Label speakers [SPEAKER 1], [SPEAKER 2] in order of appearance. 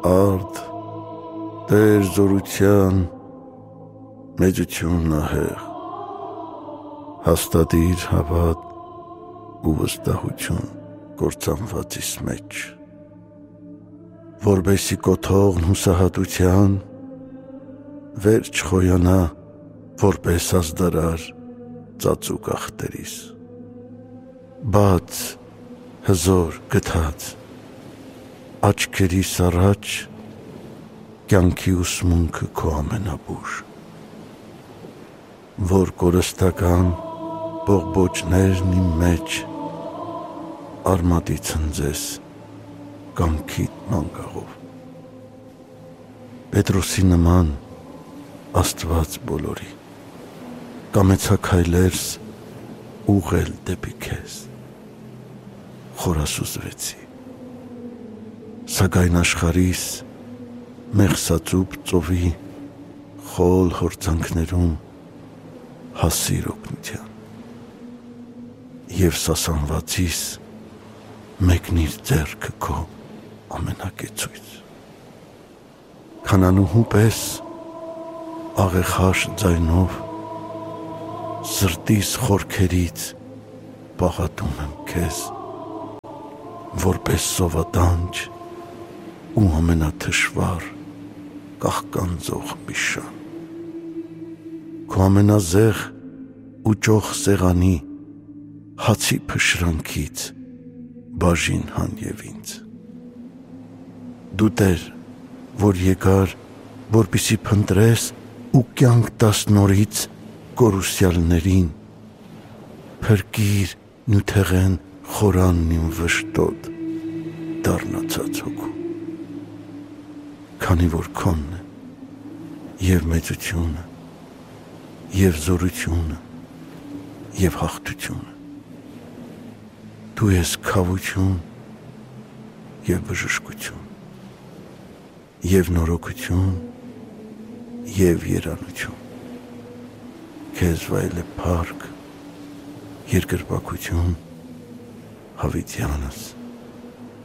[SPEAKER 1] Արդ Տեր զորության մեծությունն ահեղ, հաստատիր հավատ ու վստահություն կործանվածիս մեջ, որբեսի կոթողն հուսահատության վերջ խոյանա, որպես ազդարար ծածուկ ախտերիս, բաց հզոր գթած աչքերիս առաջ կյանքի ուսմունքը քո ամենաբուժ, որ կորստական բողբոջներն իմ մեջ արմատի ցնձես կամքիդ մանգաղով, Պետրոսի նման Աստված բոլորի, կամեցա քայլերս ուղղել դեպի քեզ, խորասուզվեցի, սակայն աշխարհիս մեղսածուփ ծովի խոլ հորձանքներում հասիր օգնության և սասանվածիս մեկնիր ձեռքը քո ամենակեցույց, քանանուհու պես աղեխաշ ձայնով սրտիս խորքերից պաղատում եմ քեզ, որպես սովատանջ ու ամենաթշվառ կաղկանձող միշան, քո ամենազեղ ու ճոխ սեղանի հացի փշրանքից բաժին հանև ինձ, դու Տեր, որ եկար, որպեսզի փնտրես ու կյանք տաս նորից կորուսյալներին, փրկիր նյութեղեն խորանն իմ վշտոտ դառնացած հոգու, քանի որ քոնն է և մեծությունը, և զորությունը, և հաղթությունը, դու ես քավություն և բժշկություն, և նորոգություն և երանություն, քեզ վայել է փառք, երկրպագություն, հավիտյանս